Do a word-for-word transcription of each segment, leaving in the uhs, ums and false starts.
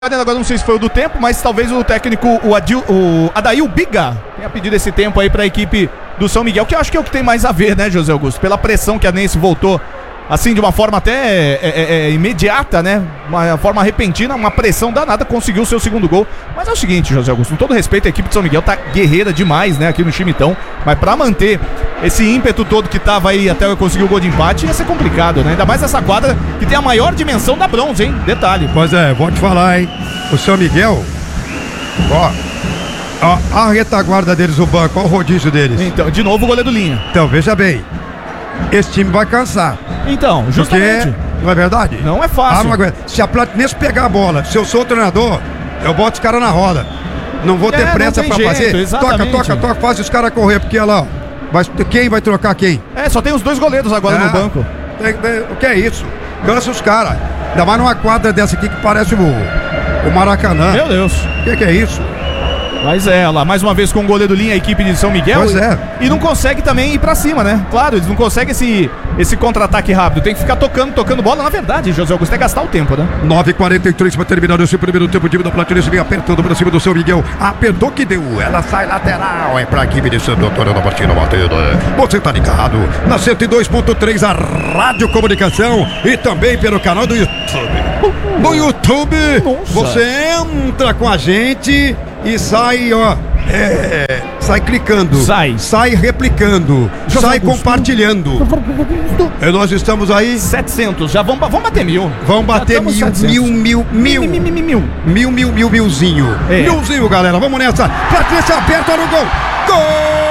Agora não sei se foi o do tempo, mas talvez o técnico, o, Adil, o Adail Biga, tenha pedido esse tempo aí para a equipe do São Miguel, que eu acho que é o que tem mais a ver, né, José Augusto? Pela pressão que a Nense voltou, assim, de uma forma até é, é, é, imediata, né? Uma forma repentina, uma pressão danada, conseguiu o seu segundo gol. Mas é o seguinte, José Augusto, com todo respeito, a equipe de São Miguel tá guerreira demais, né, aqui no Chimitão, mas para manter esse ímpeto todo que tava aí até conseguir o gol de empate, ia ser complicado, né? Ainda mais essa quadra que tem a maior dimensão da bronze, hein? Detalhe. Pois é, vou te falar, hein? O São Miguel, ó, ó, a retaguarda deles, o banco, ó o rodízio deles. Então, de novo o goleiro linha. Então, veja bem, esse time vai cansar. Então, justamente. Porque, não é verdade? Não é fácil. Ah, não, se a Platinense pegar a bola, se eu sou o treinador, eu boto os caras na roda. Não vou ter é, pressa pra jeito, fazer. Exatamente. Toca, toca, toca, faz os caras correr, porque olha lá, vai, quem vai trocar quem? É, só tem os dois goleiros agora é, no banco. Tem, tem, o que é isso? Cansa os caras. Ainda mais numa quadra dessa aqui que parece o, o Maracanã. Meu Deus. O que, que é isso? Mas é, lá, mais uma vez com o goleiro linha, a equipe de São Miguel. Pois é. E não consegue também ir pra cima, né? Claro, eles não conseguem esse, esse contra-ataque rápido. Tem que ficar tocando, tocando bola. Na verdade, José Augusto, é gastar o tempo, né? nove e quarenta e três para terminar esse primeiro tempo. O time da Platinense vem apertando pra cima do São Miguel. Apertou que deu. Ela sai lateral. É pra equipe de Santo Antônio da partida batendo. Você tá ligado na cento e dois ponto três, a Rádio Comunicação. E também pelo canal do YouTube. No YouTube, Nossa. Você entra com a gente e sai, ó. É, sai clicando, Sai. sai replicando, José sai Augusto. compartilhando. E nós estamos aí. setecentos, já vamos, vamos bater mil. Vão bater Já mil, estamos mil, mil, mil, Mil, mil, mil, mil. mil, mil, mil, milzinho. É. Milzinho, galera. Vamos nessa. Platinense aberta no gol. Gol!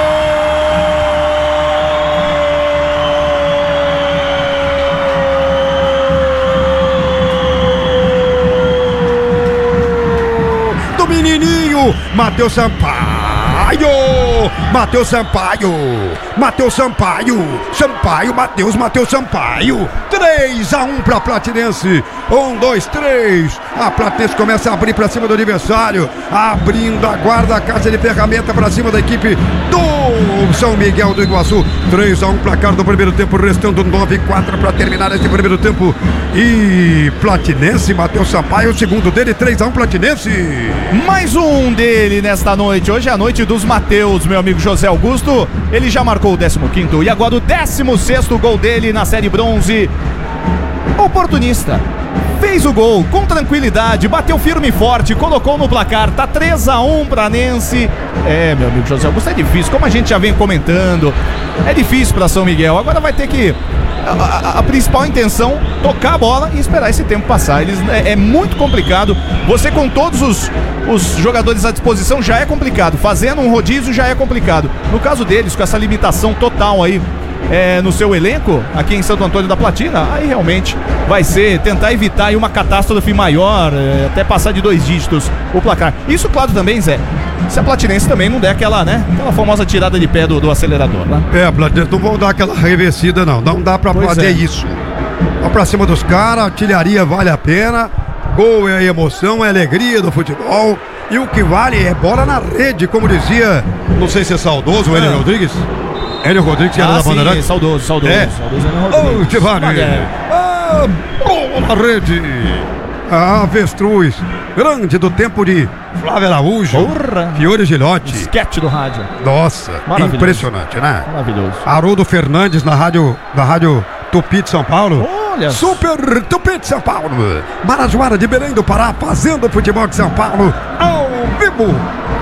Do menininho, Matheus Sampaio. Matheus Sampaio. Matheus Sampaio. Sampaio, Matheus, Matheus Sampaio. três a um pra Platinense. um, dois, três. A Platinense começa a abrir pra cima do adversário. Abrindo a guarda, a casa de ferramenta pra cima da equipe do São Miguel do Iguaçu. três a um placar do primeiro tempo, restando nove a quatro pra terminar esse primeiro tempo. E Platinense, Matheus Sampaio, o segundo dele, três a um Platinense. Mais um dele nesta noite. Hoje é a noite dos Mateus, meu amigo José Augusto. Ele já marcou o décimo quinto e agora o décimo sexto gol dele na Série Bronze. Oportunista. Fez o gol com tranquilidade, bateu firme e forte, colocou no placar, tá três a um pra Nense. É, meu amigo José Augusto, é difícil, como a gente já vem comentando, é difícil pra São Miguel. Agora vai ter que, a, a, a principal intenção, tocar a bola e esperar esse tempo passar. Eles, é, é muito complicado, você com todos os, os jogadores à disposição já é complicado, fazendo um rodízio já é complicado. No caso deles, com essa limitação total aí, É, no seu elenco, aqui em Santo Antônio da Platina, aí realmente vai ser tentar evitar aí uma catástrofe maior, é, até passar de dois dígitos o placar. Isso, claro, também, Zé, se a Platinense também não der aquela, né, aquela famosa tirada de pé do, do acelerador, né? É, a Platinense não vão dar aquela revestida, não. Não dá pra Pois fazer é. isso. Vai pra cima dos caras, artilharia vale a pena. Gol é a emoção, é a alegria do futebol. E o que vale é bola na rede, como dizia, não sei se é saudoso o Hélio Ah. Rodrigues. Hélio Rodrigues, que era Ah, da sim, Bandeirante. saudoso, saudoso, É. saudoso Hélio Ô, Rodrigues. Tivani. Magué. Ah, bola na rede. A avestruz, grande do tempo de Flávio Araújo. Porra. Fiore Gigliotti. Esquete do rádio. Nossa, Maravilhoso. impressionante, né? Maravilhoso. Haroldo Fernandes na rádio, na rádio Tupi de São Paulo. Olha. Super Tupi de São Paulo. Marajoara de Belém do Pará, fazendo o futebol de São Paulo ao vivo.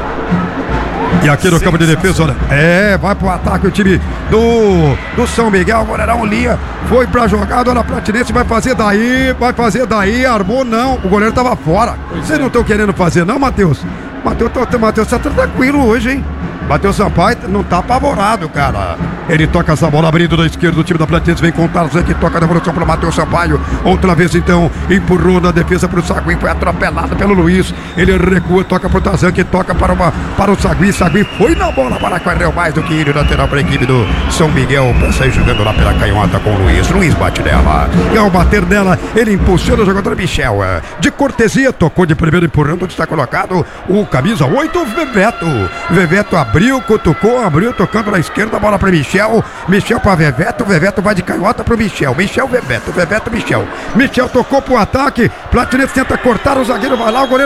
E aqui no campo de defesa, olha, é, vai pro ataque o time do, do São Miguel, o goleirão Linha, foi pra jogada, olha, a Platinense vai fazer daí, vai fazer daí, armou não, o goleiro tava fora. Vocês não estão querendo fazer não, Matheus? Matheus, Matheus tá tranquilo hoje, hein? Matheus Sampaio não tá apavorado, cara. Ele toca essa bola abrindo da esquerda, o time da Platinense vem com o Tarzan que toca a devolução para Matheus Sampaio. Outra vez então, empurrou na defesa para o Sagui, foi atropelado pelo Luiz. Ele recua, toca para o Tarzan que toca para, uma, para o Sagui. Sagui foi na bola para correr mais do que ele, lateral para a equipe do São Miguel. Para sair jogando lá pela canhota com o Luiz. Luiz bate nela. E ao bater nela, ele impulsiona o jogador Michel. De cortesia, tocou de primeiro empurrando, onde está colocado o camisa oito, Veveto. Veveto abriu, cutucou, abriu, tocando na esquerda, bola para Michel. Michel para Veveto, Veveto vai de canhota pro Michel. Michel, Veveto, Veveto, Michel. Michel tocou pro ataque. Platinete tenta cortar, o zagueiro vai lá, o goleiro